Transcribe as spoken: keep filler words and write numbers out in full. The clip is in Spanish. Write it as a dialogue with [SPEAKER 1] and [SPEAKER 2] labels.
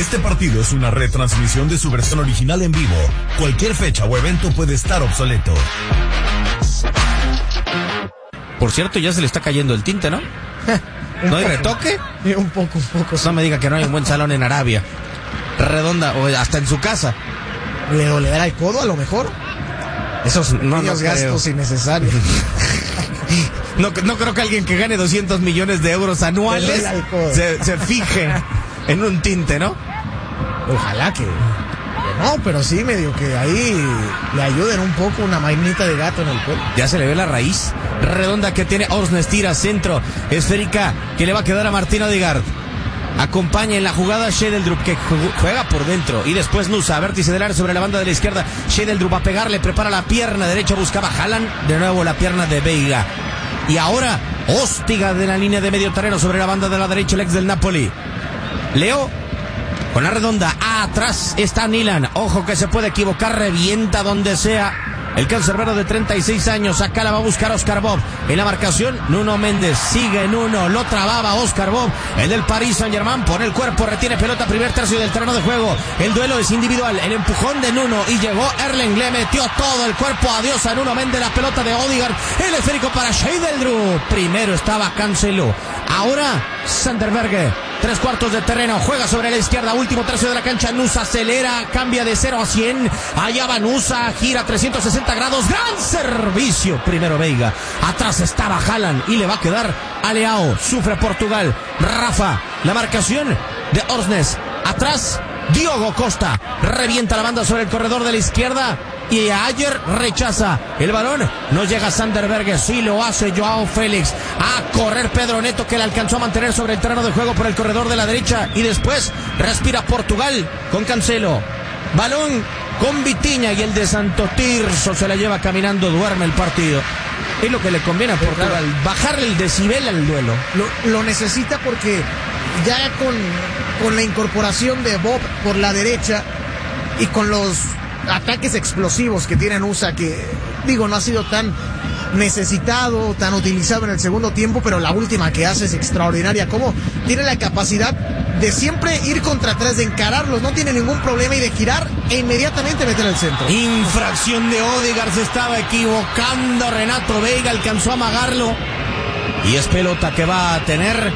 [SPEAKER 1] Este partido es una retransmisión de su versión original en vivo. Cualquier fecha o evento puede estar obsoleto.
[SPEAKER 2] Por cierto, ya se le está cayendo el tinte, ¿no? ¿No hay retoque?
[SPEAKER 3] Un poco, un poco. Sí.
[SPEAKER 2] No me diga que no hay un buen salón en Arabia. Redonda, o hasta en su casa.
[SPEAKER 3] ¿Le dolerá el codo a lo mejor? Esos
[SPEAKER 2] no, no
[SPEAKER 3] gastos
[SPEAKER 2] creo.
[SPEAKER 3] innecesarios.
[SPEAKER 2] no, no creo que alguien que gane doscientos millones de euros anuales se, se fije en un tinte, ¿no?
[SPEAKER 3] Ojalá que, que no, pero sí medio que ahí le ayuden un poco una mainita de gato en el cuello.
[SPEAKER 2] Ya se le ve la raíz redonda que tiene Orsnes, tira centro, esférica que le va a quedar a Martín Odegaard. Acompaña en la jugada Shedeldrup, que juega por dentro, y después Nusa, vértice del área sobre la banda de la izquierda. Shedeldrup a pegarle, prepara la pierna derecha, buscaba Haaland, de nuevo la pierna de Veiga. Y ahora Hóstiga de la línea de medio terreno sobre la banda de la derecha, el ex del Napoli. Leo con la redonda, atrás está Nilan, ojo que se puede equivocar, revienta donde sea. El cancerbero de treinta y seis años, acá la va a buscar Oscar Bob. En la marcación, Nuno Méndez, sigue Nuno, lo trababa Oscar Bob. El del Paris Saint-Germain, pone el cuerpo, retiene pelota, primer tercio del terreno de juego. El duelo es individual, el empujón de Nuno, y llegó Erling, le metió todo el cuerpo, adiós a Nuno Méndez, la pelota de Odegaard, el esférico para Shedeldrup. Primero estaba Cancelo, ahora Sanderberge. Tres cuartos de terreno, juega sobre la izquierda, último tercio de la cancha, Nusa acelera, cambia de cero a cien, allá va Nusa, gira trescientos sesenta grados, gran servicio, primero Veiga, atrás estaba Haaland y le va a quedar a Leao, sufre Portugal, Rafa, la marcación de Orsnes, atrás Diogo Costa, revienta la banda sobre el corredor de la izquierda, y ayer rechaza el balón, no llega Sanderberge, sí lo hace Joao Félix, a correr Pedro Neto, que le alcanzó a mantener sobre el terreno de juego por el corredor de la derecha, y después respira Portugal con Cancelo, balón con Vitinha, y el de Santo Tirso se la lleva caminando, duerme el partido. Es lo que le conviene a Portugal, bajarle el decibel al duelo.
[SPEAKER 3] Lo, lo necesita porque ya con, con la incorporación de Bob por la derecha y con los ataques explosivos que tiene Nusa, que digo no ha sido tan necesitado, tan utilizado en el segundo tiempo, pero la última que hace es extraordinaria. Como tiene la capacidad de siempre ir contra atrás, de encararlos, no tiene ningún problema, y de girar e inmediatamente meter el centro.
[SPEAKER 2] Infracción de Odegaard, se estaba equivocando Renato Veiga, alcanzó a amagarlo y es pelota que va a tener